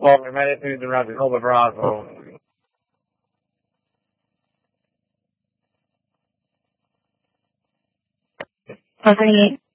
Poi mi hai detto durante il nuovo prato. Cosa